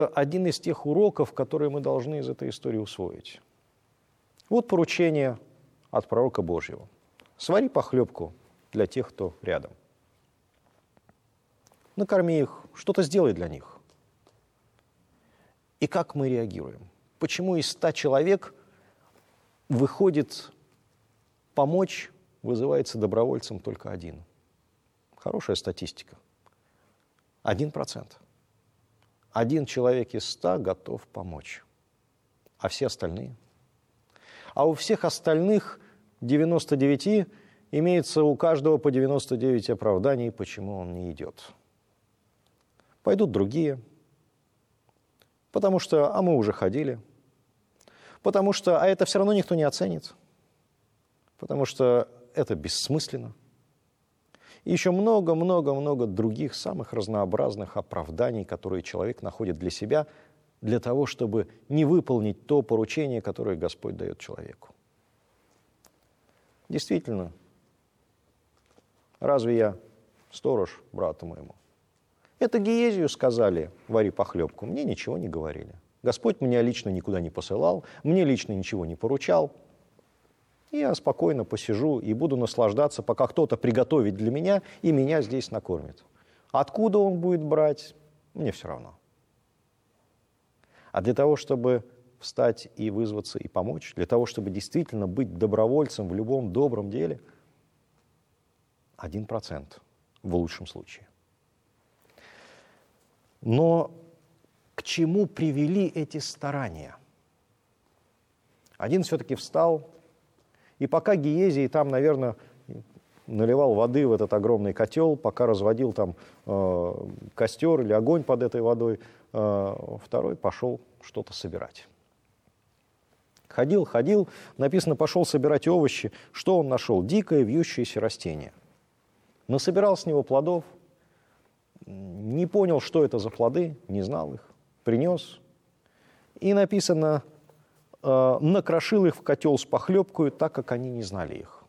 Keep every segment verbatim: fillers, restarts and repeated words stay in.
один из тех уроков, которые мы должны из этой истории усвоить. Вот поручение от пророка Божьего. Свари похлебку для тех, кто рядом. Накорми их, что-то сделай для них. И как мы реагируем? Почему из ста человек выходит помочь, вызывается добровольцем только один? Хорошая статистика. Один процент. Один человек из ста готов помочь. А все остальные? А у всех остальных девяносто девять имеется у каждого по девяносто девять оправданий, почему он не идет. Пойдут другие. Потому что, а мы уже ходили. Потому что, а это все равно никто не оценит. Потому что это бессмысленно. И еще много-много-много других самых разнообразных оправданий, которые человек находит для себя, для того, чтобы не выполнить то поручение, которое Господь дает человеку. Действительно, разве я сторож брату моему? Это Гиезию сказали, вари похлебку, мне ничего не говорили. Господь меня лично никуда не посылал, мне лично ничего не поручал. Я спокойно посижу и буду наслаждаться, пока кто-то приготовит для меня и меня здесь накормит. Откуда он будет брать, мне все равно. А для того, чтобы встать и вызваться и помочь, для того, чтобы действительно быть добровольцем в любом добром деле, один процент в лучшем случае. Но к чему привели эти старания? Один все-таки встал, и пока Гиезий там, наверное, наливал воды в этот огромный котел, пока разводил там э, костер или огонь под этой водой, э, второй пошел что-то собирать. Ходил, ходил, написано, пошел собирать овощи. Что он нашел? Дикое вьющееся растение. Насобирал с него плодов, не понял, что это за плоды, не знал их, принес. И написано, э, накрошил их в котел с похлебкою, так как они не знали их.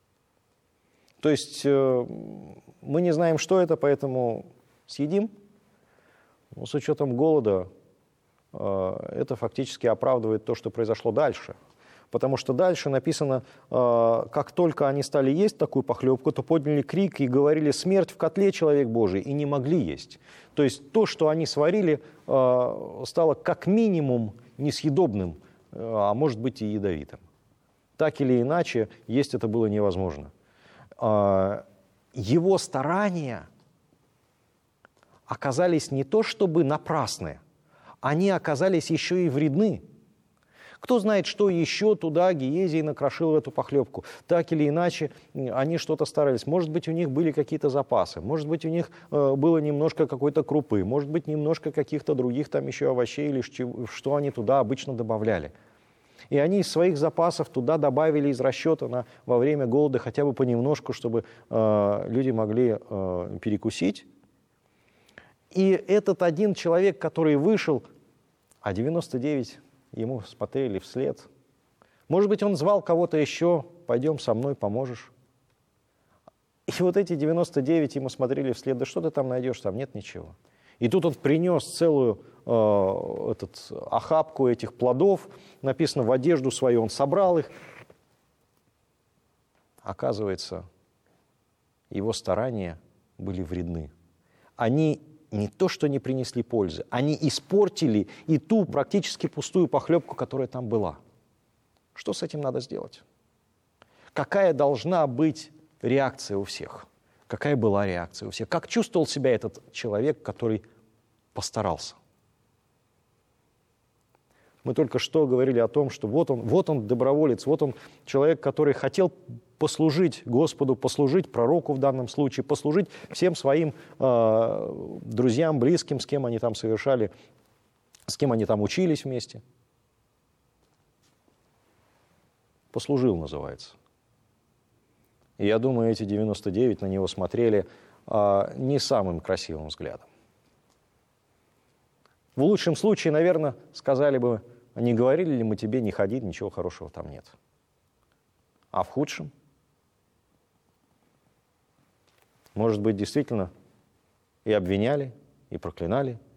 То есть э, мы не знаем, что это, поэтому съедим. Но с учетом голода э, это фактически оправдывает то, что произошло дальше. Потому что дальше написано, э, как только они стали есть такую похлебку, то подняли крик и говорили: смерть в котле, человек Божий, и не могли есть. То есть то, что они сварили, э, стало как минимум несъедобным, э, а может быть и ядовитым. Так или иначе, есть это было невозможно. Э, его старания оказались не то чтобы напрасны, они оказались еще и вредны. Кто знает, что еще туда Гиезий накрошил в эту похлебку. Так или иначе, они что-то старались. Может быть, у них были какие-то запасы, может быть, у них э, было немножко какой-то крупы, может быть, немножко каких-то других там еще овощей, или что они туда обычно добавляли. И они из своих запасов туда добавили из расчета на, во время голода хотя бы понемножку, чтобы э, люди могли э, перекусить. И этот один человек, который вышел, а девяносто девять ему смотрели вслед. Может быть, он звал кого-то еще: пойдем со мной, поможешь. И вот эти девяносто девять ему смотрели вслед: да что ты там найдешь, там нет ничего. И тут он принес целую э, этот, охапку этих плодов, написано, в одежду свою он собрал их. Оказывается, его старания были вредны. Они не то, что не принесли пользы, они испортили и ту практически пустую похлебку, которая там была. Что с этим надо сделать? Какая должна быть реакция у всех? Какая была реакция у всех? Как чувствовал себя этот человек, который постарался? Мы только что говорили о том, что вот он, вот он доброволец, вот он человек, который хотел послужить Господу, послужить пророку в данном случае, послужить всем своим э, друзьям, близким, с кем они там совершали, с кем они там учились вместе. Послужил, называется. И я думаю, эти девяносто девять на него смотрели э, не самым красивым взглядом. В лучшем случае, наверное, сказали бы: не говорили ли мы тебе не ходить, ничего хорошего там нет. А в худшем? Может быть, действительно и обвиняли, и проклинали,